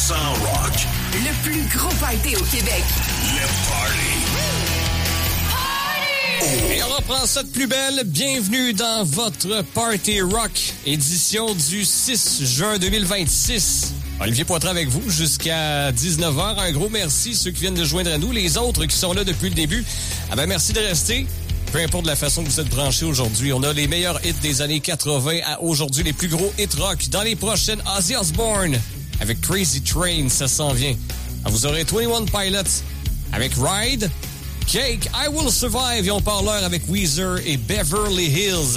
rock. Le plus gros party au Québec. Le Party. Et on reprend ça de plus belle. Bienvenue dans votre Party Rock, édition du 6 juin 2026. Olivier Poitras avec vous jusqu'à 19h. Un gros merci ceux qui viennent de joindre à nous. Les autres qui sont là depuis le début, merci de rester. Peu importe la façon que vous êtes branchés aujourd'hui, on a les meilleurs hits des années 80 à aujourd'hui, les plus gros hits rock. Dans les prochaines, Ozzy Osbourne avec Crazy Train, ça s'en vient. Vous aurez 21 Pilots avec Ride, Cake, I Will Survive et on parleur avec Weezer et Beverly Hills